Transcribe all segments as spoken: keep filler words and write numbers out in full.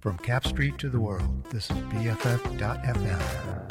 From Cap Street to the world, this is B F F dot F M.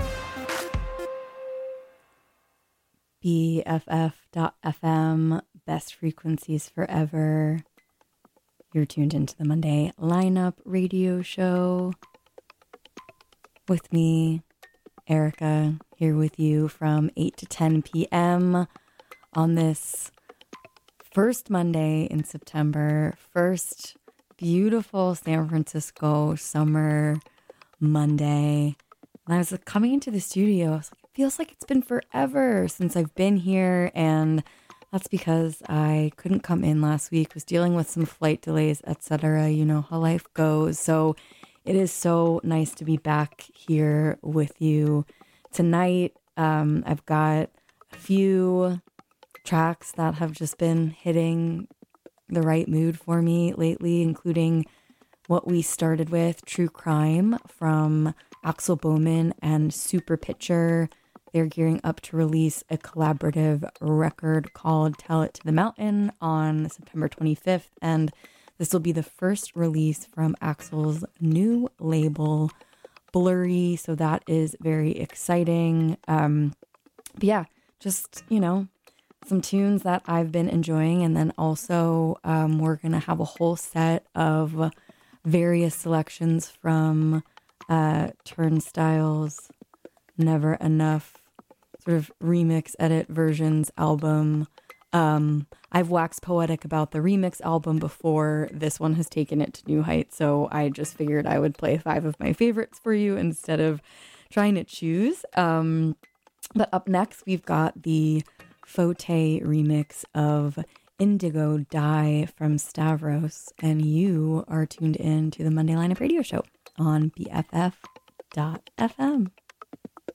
B F F dot F M, best frequencies forever. You're tuned into the Monday Lineup Radio Show with me, Erica, here with you from eight to ten p.m. on this first Monday in September, first beautiful San Francisco summer Monday. And I was like, coming into the studio, I was like, it feels like it's been forever since I've been here, and that's because I couldn't come in last week, was dealing with some flight delays, et cetera. You know how life goes. So it is so nice to be back here with you tonight. Um, I've got a few tracks that have just been hitting the right mood for me lately, including what we started with, True Crime from Axel Bowman and Super Pitcher. They're gearing up to release a collaborative record called Tell It to the Mountain on September twenty-fifth. And this will be the first release from Axel's new label, Blurry. So that is very exciting. Um, but yeah, just, you know, some tunes that I've been enjoying. And then also um, we're going to have a whole set of various selections from uh, Turnstile's Never Enough sort of remix edit versions album. Um, I've waxed poetic about the remix album before. This one has taken it to new heights. So I just figured I would play five of my favorites for you instead of trying to choose. Um, but up next, we've got the Fote remix of Indigo Die from Stavros, and you are tuned in to the Monday Lineup Radio Show on B F F dot